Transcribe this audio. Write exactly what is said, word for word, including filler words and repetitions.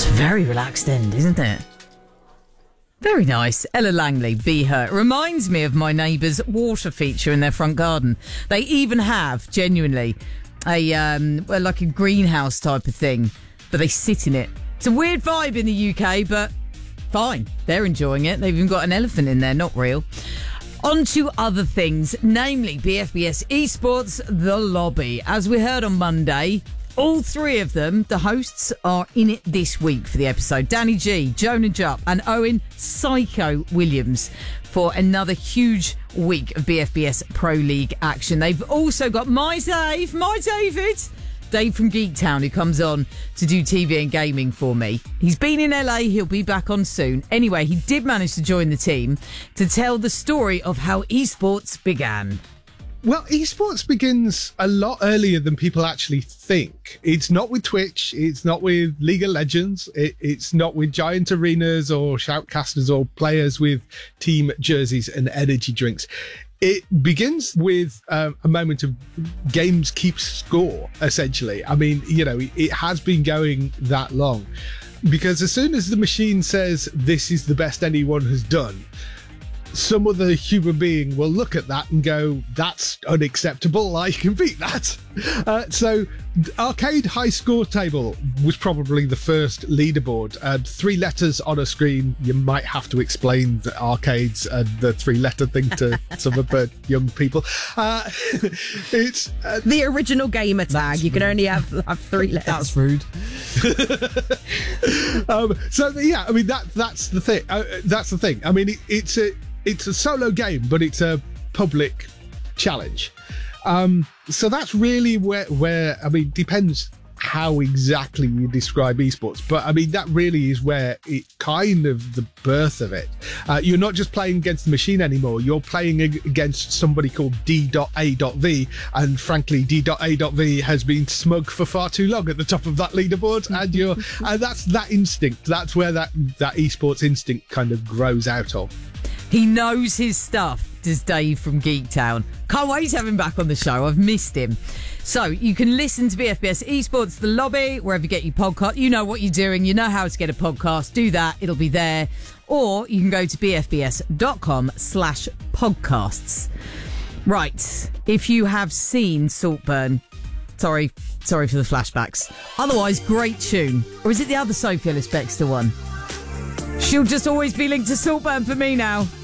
It's a very relaxed end, isn't it? Very nice. Ella Langley, Be Her. Reminds me of my neighbour's water feature in their front garden. They even have, genuinely, a um, well, like a greenhouse type of thing, but they sit in it. It's a weird vibe in the U K, but fine. They're enjoying it. They've even got an elephant in there, not real. On to other things, namely B F B S Esports, The Lobby. As we heard on Monday, all three of them, the hosts, are in it this week for the episode. Danny G, Jonah Jupp and Owen Psycho Williams for another huge week of B F B S Pro League action. They've also got my Dave, my David, Dave from Geektown, who comes on to do T V and gaming for me. He's been in L A, he'll be back on soon. Anyway, he did manage to join the team to tell the story of how esports began. Well, esports begins a lot earlier than people actually think. It's not with Twitch. It's not with League of Legends. It, it's not with giant arenas or shoutcasters or players with team jerseys and energy drinks. It begins with um, a moment of games keep score, essentially. I mean, you know, it, it has been going that long. Because as soon as the machine says this is the best anyone has done, some other human being will look at that and go, that's unacceptable, I can beat that. Uh, so Arcade High Score Table was probably the first leaderboard. Uh, three letters on a screen. You might have to explain the arcades and the three letter thing to some of the young people. Uh, it's uh, the original gamer tag. You can only have, have three letters. That's rude. um, so yeah, I mean that that's the thing. Uh, that's the thing. I mean it, it's a It's a solo game, but it's a public challenge. Um, so that's really where, where, I mean, depends how exactly you describe esports. But I mean, that really is where it kind of the birth of it. Uh, you're not just playing against the machine anymore. You're playing against somebody called D A V. And frankly, D A V has been smug for far too long at the top of that leaderboard. And you're, and that's that instinct. That's where that, that esports instinct kind of grows out of. He knows his stuff, does Dave from Geektown. Can't wait to have him back on the show. I've missed him. So you can listen to B F B S Esports, The Lobby, wherever you get your podcast. You know what you're doing. You know how to get a podcast. Do that. It'll be there. Or you can go to bfbs.com slash podcasts. Right. If you have seen Saltburn, sorry, sorry for the flashbacks. Otherwise, great tune. Or is it the other Sophie Ellis-Bextor one? She'll just always be linked to Saltburn for me now.